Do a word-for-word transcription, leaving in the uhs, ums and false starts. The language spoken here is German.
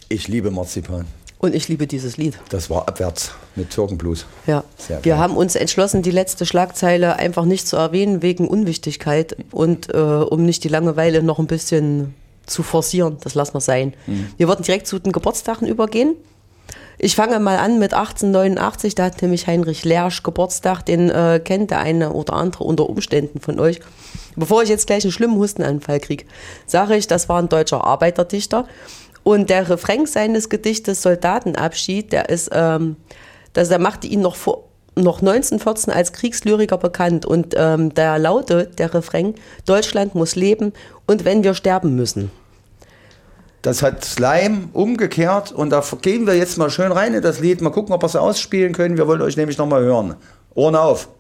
Ich liebe Marzipan. Und ich liebe dieses Lied. Das war Abwärts mit Türkenblues. Ja, Sehr wir geil. haben uns entschlossen, die letzte Schlagzeile einfach nicht zu erwähnen, wegen Unwichtigkeit und äh, um nicht die Langeweile noch ein bisschen zu forcieren. Das lassen wir sein. Mhm. Wir würden direkt zu den Geburtstagen übergehen. Ich fange mal an mit achtzehnhundertneunundachtzig, da hat nämlich Heinrich Lersch Geburtstag, den äh, kennt der eine oder andere unter Umständen von euch. Bevor ich jetzt gleich einen schlimmen Hustenanfall kriege, sage ich, das war ein deutscher Arbeiterdichter. Und der Refrain seines Gedichtes Soldatenabschied, der ist, ähm, das, der machte ihn noch, vor, noch neunzehnhundertvierzehn als Kriegslyriker bekannt. Und ähm, der lautet, der Refrain, Deutschland muss leben und wenn wir sterben müssen. Das hat Slime umgekehrt und da gehen wir jetzt mal schön rein in das Lied. Mal gucken, ob wir es ausspielen können. Wir wollen euch nämlich nochmal hören. Ohren auf.